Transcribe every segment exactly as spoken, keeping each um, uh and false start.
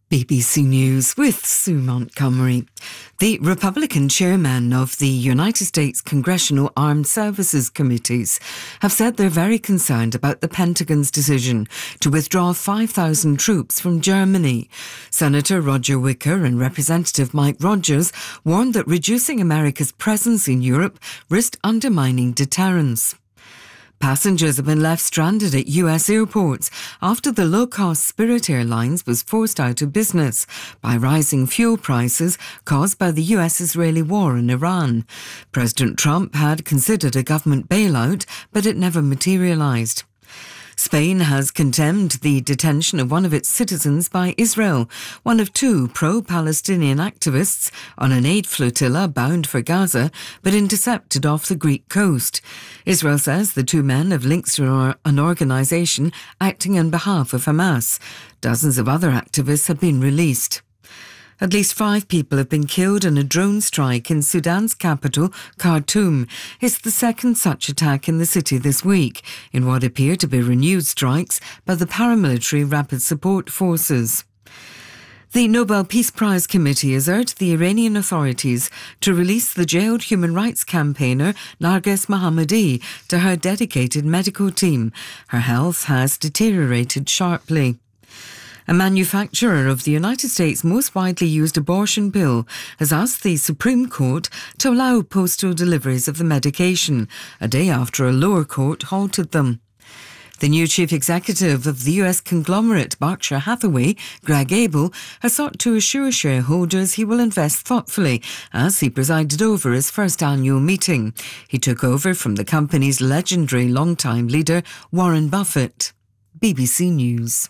B B C News with Sue Montgomery. The Republican chairmen of the United States Congressional Armed Services Committees have said they're very concerned about the Pentagon's decision to withdraw five thousand troops from Germany. Senator Roger Wicker and Representative Mike Rogers warned that reducing America's presence in Europe risked undermining deterrence. Passengers have been left stranded at U S airports after the low-cost Spirit Airlines was forced out of business by rising fuel prices caused by the U S-Israeli war in Iran. President Trump had considered a government bailout, but it never materialised. Spain has condemned the detention of one of its citizens by Israel, one of two pro-Palestinian activists on an aid flotilla bound for Gaza, but intercepted off the Greek coast. Israel says the two men have links to an organisation acting on behalf of Hamas. Dozens of other activists have been released. At least five people have been killed in a drone strike in Sudan's capital, Khartoum. It's the second such attack in the city this week, in what appear to be renewed strikes by the paramilitary Rapid Support Forces. The Nobel Peace Prize Committee has urged the Iranian authorities to release the jailed human rights campaigner Narges Mohammadi to her dedicated medical team. Her health has deteriorated sharply. A manufacturer of the United States' most widely used abortion pill has asked the Supreme Court to allow postal deliveries of the medication, a day after a lower court halted them. The new chief executive of the U S conglomerate Berkshire Hathaway, Greg Abel, has sought to assure shareholders he will invest thoughtfully as he presided over his first annual meeting. He took over from the company's legendary longtime leader, Warren Buffett. B B C News.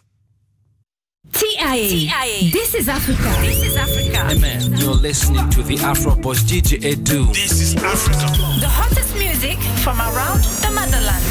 T I A. T I A. This is Africa. This is Africa. Hey man, you're listening to the Afro Boss D J Edu. This is Africa. The hottest music from around the motherland.